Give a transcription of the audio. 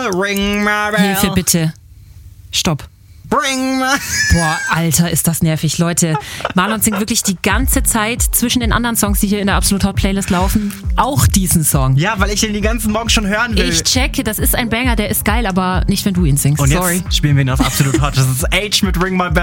ring my bell. Hilfe bitte. Stopp. Bring my... Boah, Alter, ist das nervig. Leute, Marlon singt wirklich die ganze Zeit zwischen den anderen Songs, die hier in der Absolut Hot Playlist laufen, auch diesen Song. Ja, weil ich den die ganzen Morgen schon hören will. Ich checke, das ist ein Banger, der ist geil, aber nicht, wenn du ihn singst. Und Sorry. jetzt spielen wir ihn auf Absolut Hot. Das ist Age mit Ring My Bell.